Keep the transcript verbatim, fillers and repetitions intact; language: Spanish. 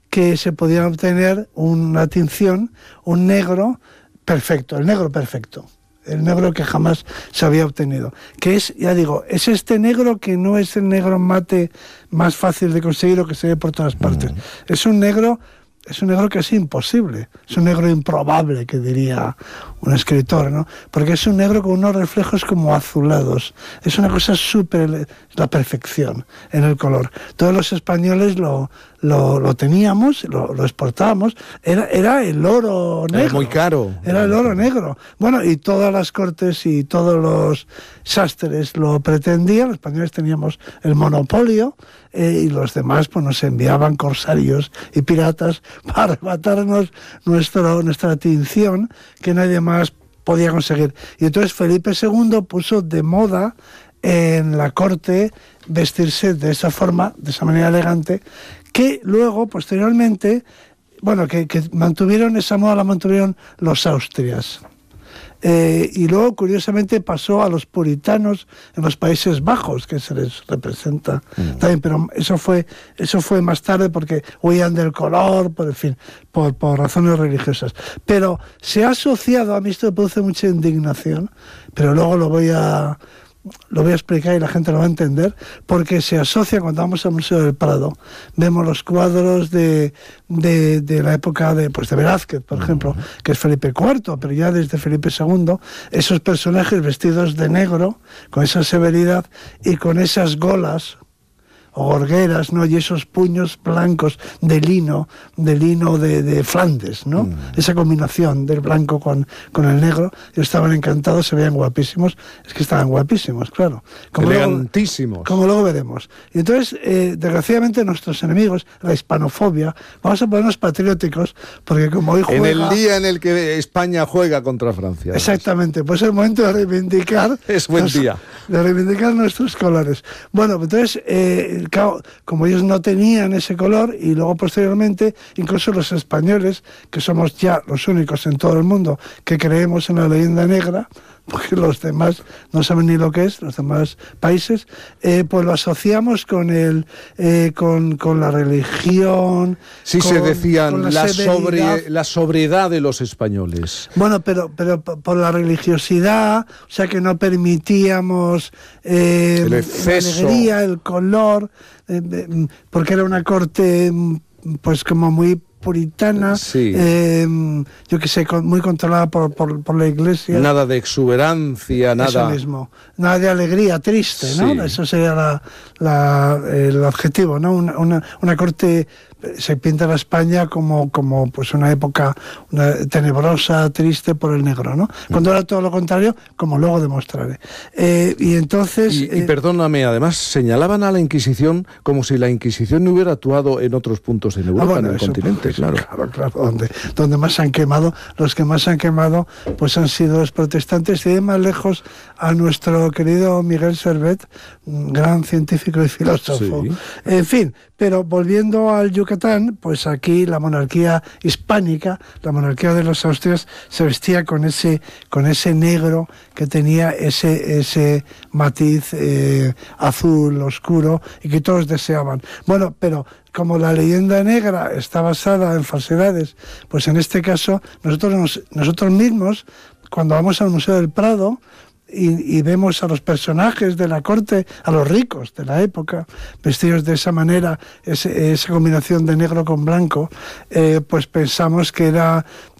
que se podía obtener una tinción, un negro perfecto, el negro perfecto. El negro que jamás se había obtenido. Que es, ya digo, es este negro que no es el negro mate más fácil de conseguir o que se ve por todas partes. Mm. Es un negro, es un negro que es imposible. Es un negro improbable, que diría un escritor, ¿no? Porque es un negro con unos reflejos como azulados. Es una cosa súper, la perfección en el color. Todos los españoles lo, lo, lo teníamos, lo, lo exportábamos. Era, era el oro negro. Era muy caro. Era el oro negro. Bueno, y todas las cortes y todos los sastres lo pretendían. Los españoles teníamos el monopolio eh, y los demás pues nos enviaban corsarios y piratas para arrebatarnos nuestro, nuestra tinción, que nadie más podía conseguir. Y entonces Felipe segundo puso de moda en la corte vestirse de esa forma, de esa manera elegante, que luego, posteriormente, bueno, que, que mantuvieron esa moda, la mantuvieron los Austrias. Eh, y luego, curiosamente, pasó a los puritanos en los Países Bajos, que se les representa mm. también, pero eso fue eso fue más tarde porque huían del color, por en fin, por, por razones religiosas. Pero se ha asociado, a mí esto me produce mucha indignación, pero luego lo voy a... lo voy a explicar y la gente lo va a entender, porque se asocia, cuando vamos al Museo del Prado, vemos los cuadros de, de, de la época de, pues de Velázquez, por ejemplo, que es Felipe cuarto, pero ya desde Felipe segundo, esos personajes vestidos de negro, con esa severidad y con esas golas o gorgueras, ¿no? Y esos puños blancos de lino, de lino de, de Flandes, ¿no? Mm. Esa combinación del blanco con, con el negro. Ellos estaban encantados, se veían guapísimos. Es que estaban guapísimos, claro. Como elegantísimos. Luego, como luego veremos. Y entonces, eh, desgraciadamente, nuestros enemigos, la hispanofobia, vamos a ponernos patrióticos, porque como hoy juega... En el día en el que España juega contra Francia. Exactamente, pues es el momento de reivindicar... Es buen los, día. De reivindicar nuestros colores. Bueno, entonces... Eh, como ellos no tenían ese color, y luego posteriormente incluso los españoles, que somos ya los únicos en todo el mundo que creemos en la leyenda negra, porque los demás no saben ni lo que es, los demás países, eh, pues lo asociamos con el eh, con, con la religión. Sí, con, se decían la, la, sobre, la sobriedad de los españoles. Bueno, pero pero por la religiosidad, o sea que no permitíamos eh, el exceso, la alegría, el color, eh, eh, porque era una corte pues como muy puritana, sí. eh, yo que sé, con, muy controlada por, por, por la iglesia. Nada de exuberancia, nada... Eso mismo. Nada de alegría, triste, ¿no? Sí. Eso sería la, la, el adjetivo, ¿no? Una, una, una corte... Se pinta la España como, como pues una época una, tenebrosa, triste por el negro, ¿no? Cuando era todo lo contrario, como luego demostraré. Eh, y entonces... Y, eh, y perdóname, además, señalaban a la Inquisición como si la Inquisición no hubiera actuado en otros puntos en Europa, ah, bueno, en el eso, continente, pues, claro. Claro, claro, donde, donde más se han quemado, los que más se han quemado, pues han sido los protestantes, y de más lejos a nuestro querido Miguel Servet, un gran científico y filósofo. Sí. En fin, pero volviendo al Yucatán, pues aquí la monarquía hispánica, la monarquía de los Austrias, se vestía con ese, con ese negro que tenía ese, ese matiz eh, azul oscuro y que todos deseaban. Bueno, pero como la leyenda negra está basada en falsedades, pues en este caso nosotros, nos, nosotros mismos, cuando vamos al Museo del Prado, Y, y vemos a los personajes de la corte, a los ricos de la época, vestidos de esa manera, ese, esa combinación de negro con blanco, eh, pues pensamos que era